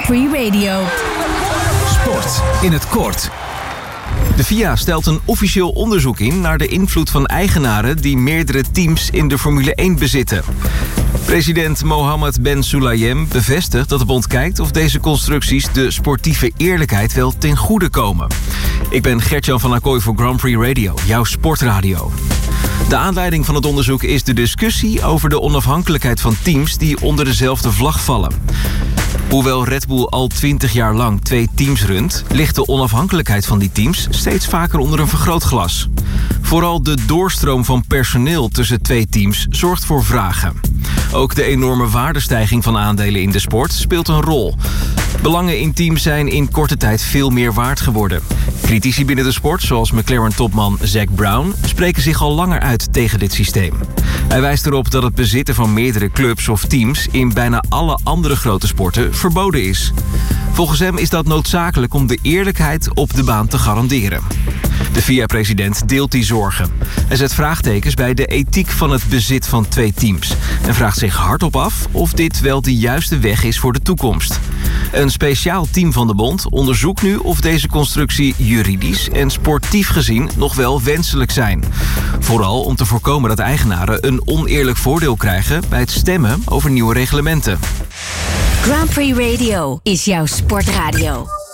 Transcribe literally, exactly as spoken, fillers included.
Prix Radio. Sport in het kort. De F I A stelt een officieel onderzoek in naar de invloed van eigenaren die meerdere teams in de Formule één bezitten. President Mohammed Ben Sulayem bevestigt dat de bond kijkt of deze constructies de sportieve eerlijkheid wel ten goede komen. Ik ben Gert-Jan van Acquoy voor Grand Prix Radio, jouw sportradio. De aanleiding van het onderzoek is de discussie over de onafhankelijkheid van teams die onder dezelfde vlag vallen. Hoewel Red Bull al twintig jaar lang twee teams runt, ligt de onafhankelijkheid van die teams steeds vaker onder een vergrootglas. Vooral de doorstroom van personeel tussen twee teams zorgt voor vragen. Ook de enorme waardestijging van aandelen in de sport speelt een rol. Belangen in teams zijn in korte tijd veel meer waard geworden. Critici binnen de sport, zoals McLaren-topman Zac Brown, spreken zich al langer uit tegen dit systeem. Hij wijst erop dat het bezitten van meerdere clubs of teams in bijna alle andere grote sporten verboden is. Volgens hem is dat noodzakelijk om de eerlijkheid op de baan te garanderen. De F I A-president deelt die zorgen. Hij zet vraagtekens bij de ethiek van het bezit van twee teams en vraagt zich hardop af of dit wel de juiste weg is voor de toekomst. Een speciaal team van de bond onderzoekt nu of deze constructie juridisch en sportief gezien nog wel wenselijk zijn. Vooral om te voorkomen dat eigenaren een oneerlijk voordeel krijgen bij het stemmen over nieuwe reglementen. Grand Prix Radio is jouw sportradio.